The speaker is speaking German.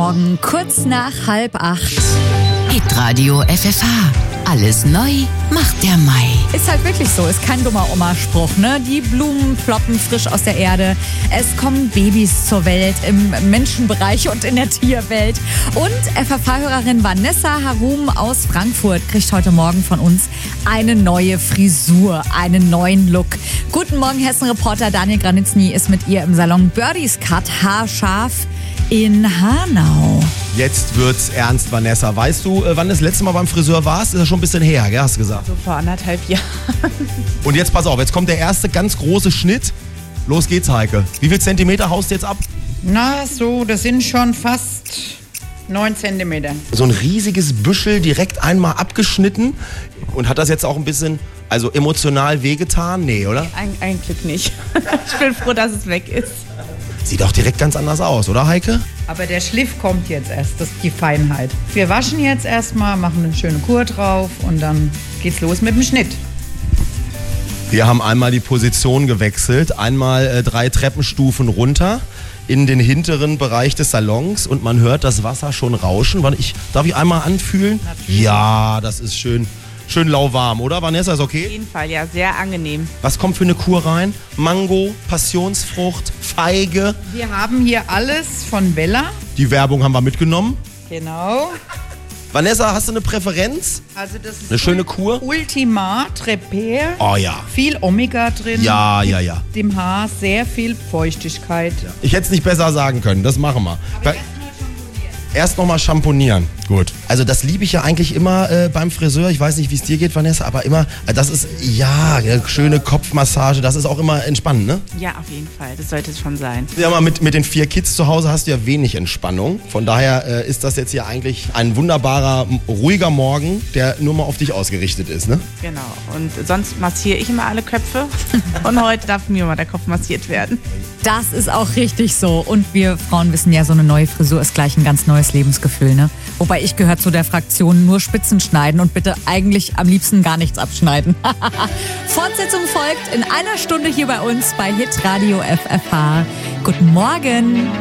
Morgen, kurz nach 7:30. Hitradio FFH. Alles neu macht der Mai. Ist halt wirklich so, ist kein dummer Oma-Spruch, ne? Die Blumen ploppen frisch aus der Erde. Es kommen Babys zur Welt im Menschenbereich und in der Tierwelt. Und FFH-Hörerin Vanessa Harum aus Frankfurt kriegt heute Morgen von uns eine neue Frisur, einen neuen Look. Guten Morgen, Hessen-Reporter Daniel Granitzny ist mit ihr im Salon Birdies Cut haarscharf in Hanau. Jetzt wird's ernst, Vanessa. Weißt du, wann das letzte Mal beim Friseur warst? Ist ja schon ein bisschen her, gell? Hast du gesagt. So vor 1,5 Jahren. Und jetzt pass auf, jetzt kommt der erste ganz große Schnitt. Los geht's, Heike. Wie viel Zentimeter haust du jetzt ab? Na so, das sind schon fast 9 Zentimeter. So ein riesiges Büschel direkt einmal abgeschnitten. Und hat das jetzt auch ein bisschen, also emotional wehgetan? Nee, oder? Ein Glück nicht. Ich bin froh, dass es weg ist. Sieht auch direkt ganz anders aus, oder Heike? Aber der Schliff kommt jetzt erst, das ist die Feinheit. Wir waschen jetzt erstmal, machen eine schöne Kur drauf und dann geht's los mit dem Schnitt. Wir haben einmal die Position gewechselt, einmal 3 Treppenstufen runter in den hinteren Bereich des Salons und man hört das Wasser schon rauschen. Darf ich einmal anfühlen? Natürlich. Ja, das ist schön lauwarm, oder Vanessa, ist Auf okay? jeden Fall, ja, sehr angenehm. Was kommt für eine Kur rein? Mango, Passionsfrucht, Feige. Wir haben hier alles von Bella. Die Werbung haben wir mitgenommen. Genau. Vanessa, hast du eine Präferenz? Also das ist Eine schöne Kur? Ultimat Repair. Oh ja. Viel Omega drin. Ja. Dem Haar sehr viel Feuchtigkeit. Ich hätte es nicht besser sagen können, das machen wir. Erst nochmal schamponieren. Gut. Also das liebe ich ja eigentlich immer beim Friseur. Ich weiß nicht, wie es dir geht, Vanessa, aber immer, das ist, ja, schöne Kopfmassage, das ist auch immer entspannend, ne? Ja, auf jeden Fall, das sollte es schon sein. Ja, mal mit den 4 Kids zu Hause hast du ja wenig Entspannung. Von daher ist das jetzt hier eigentlich ein wunderbarer, ruhiger Morgen, der nur mal auf dich ausgerichtet ist, ne? Genau, und sonst massiere ich immer alle Köpfe und heute darf mir mal der Kopf massiert werden. Das ist auch richtig so. Und wir Frauen wissen ja, so eine neue Frisur ist gleich ein ganz neues Lebensgefühl, ne? Wobei ich gehöre zu der Fraktion nur Spitzen schneiden und bitte eigentlich am liebsten gar nichts abschneiden. Fortsetzung folgt in einer Stunde hier bei uns bei Hitradio FFH. Guten Morgen.